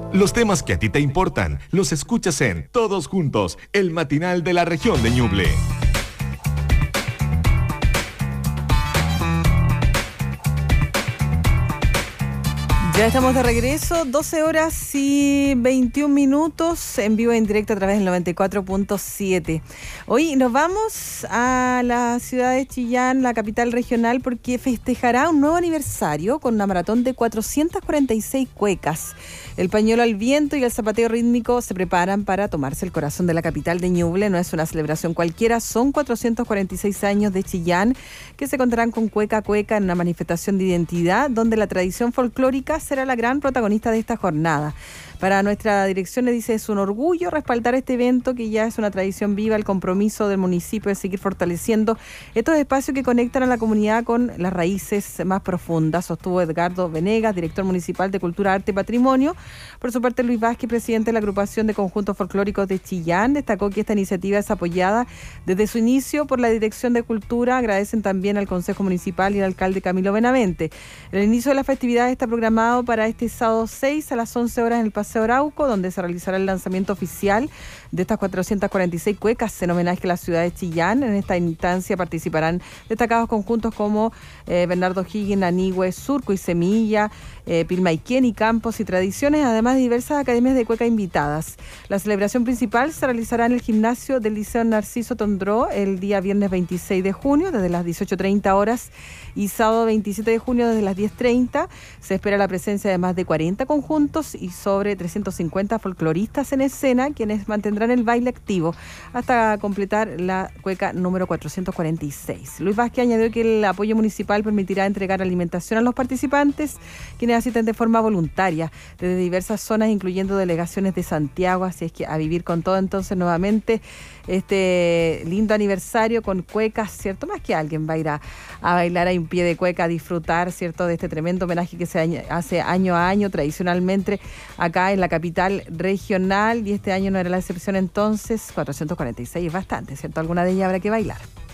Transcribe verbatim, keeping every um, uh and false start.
Los temas que a ti te importan los escuchas en Todos Juntos, el matinal de la región de Ñuble. Ya estamos de regreso, doce horas y veintiún minutos, en vivo y en directo a través del noventa y cuatro punto siete. Hoy nos vamos a la ciudad de Chillán, la capital regional, porque festejará un nuevo aniversario con una maratón de cuatrocientas cuarenta y seis cuecas. El pañuelo al viento y el zapateo rítmico se preparan para tomarse el corazón de la capital de Ñuble. No es una celebración cualquiera, son cuatrocientos cuarenta y seis años de Chillán que se contarán con cueca a cueca en una manifestación de identidad donde la tradición folclórica será la gran protagonista de esta jornada. Para nuestra dirección, le dice, es un orgullo respaldar este evento que ya es una tradición viva, el compromiso del municipio de seguir fortaleciendo estos espacios que conectan a la comunidad con las raíces más profundas, sostuvo Edgardo Venegas, director municipal de Cultura, Arte y Patrimonio. Por su parte, Luis Vázquez, presidente de la agrupación de conjuntos folclóricos de Chillán, destacó que esta iniciativa es apoyada desde su inicio por la Dirección de Cultura. Agradecen también al Consejo Municipal y al alcalde Camilo Benavente. El inicio de la festividad está programado para este sábado seis a las once horas en el Paseo Arauco, donde se realizará el lanzamiento oficial de estas cuatrocientas cuarenta y seis cuecas en homenaje a la ciudad de Chillán. En esta instancia participarán destacados conjuntos como eh, Bernardo Higgins, Anigüe, Surco y Semilla, eh, Pilmaiquén y Campos y Tradiciones, además de diversas academias de cueca invitadas. La celebración principal se realizará en el gimnasio del Liceo Narciso Tondró el día viernes veintiséis de junio desde las dieciocho treinta horas y sábado veintisiete de junio desde las diez treinta. Se espera la presencia de más de cuarenta conjuntos y sobre trescientos cincuenta folcloristas en escena, quienes mantendrán el baile activo hasta completar la cueca número cuatrocientos cuarenta y seis. Luis Vázquez añadió que el apoyo municipal permitirá entregar alimentación a los participantes, quienes asisten de forma voluntaria desde diversas zonas, incluyendo delegaciones de Santiago. Así es que a vivir con todo entonces nuevamente este lindo aniversario con cuecas, ¿cierto? Más que alguien va a ir a, a bailar a un pie de cueca, a disfrutar, ¿cierto?, de este tremendo homenaje que se hace año a año tradicionalmente acá en la capital regional, y este año no era la excepción. Entonces cuatrocientos cuarenta y seis es bastante, ¿cierto? Alguna de ellas habrá que bailar.